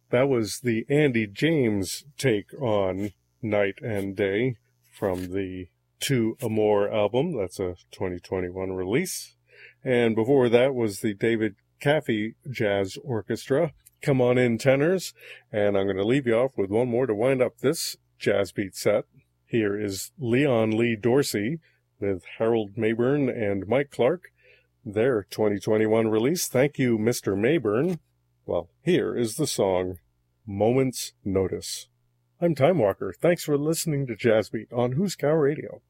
That was the Andy James take on Night and Day from the To Amor album. That's a 2021 release. And before that was the David Caffey Jazz Orchestra, Come On In Tenors. And I'm going to leave you off with one more to wind up this Jazz Beat set. Here is Leon Lee Dorsey with Harold Mayburn and Mike Clark, their 2021 release. Thank you, Mr. Mayburn. Well, here is the song, Moment's Notice. I'm Time Walker. Thanks for listening to Jazz Beat on Who's Cow Radio.